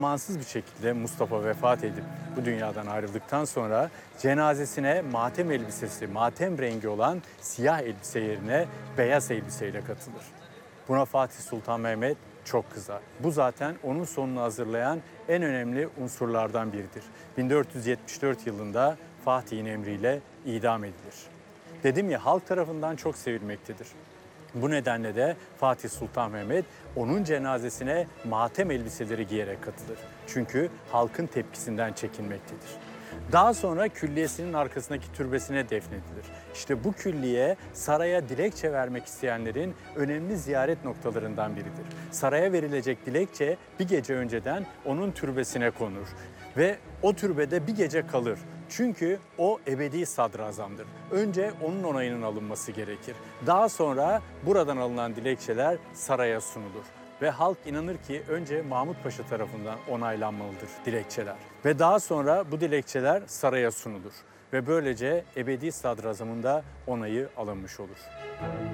Zamansız bir şekilde Mustafa vefat edip bu dünyadan ayrıldıktan sonra cenazesine matem elbisesi, matem rengi olan siyah elbise yerine beyaz elbiseyle katılır. Buna Fatih Sultan Mehmet çok kızar. Bu zaten onun sonunu hazırlayan en önemli unsurlardan biridir. 1474 yılında Fatih'in emriyle idam edilir. Dedim ya, halk tarafından çok sevilmektedir. Bu nedenle de Fatih Sultan Mehmet onun cenazesine matem elbiseleri giyerek katılır. Çünkü halkın tepkisinden çekinmektedir. Daha sonra külliyesinin arkasındaki türbesine defnedilir. İşte bu külliye saraya dilekçe vermek isteyenlerin önemli ziyaret noktalarından biridir. Saraya verilecek dilekçe bir gece önceden onun türbesine konur ve o türbede bir gece kalır. Çünkü o ebedi sadrazamdır. Önce onun onayının alınması gerekir. Daha sonra buradan alınan dilekçeler saraya sunulur. Ve halk inanır ki önce Mahmut Paşa tarafından onaylanmalıdır dilekçeler. Ve daha sonra bu dilekçeler saraya sunulur. Ve böylece ebedi sadrazamın da onayı alınmış olur.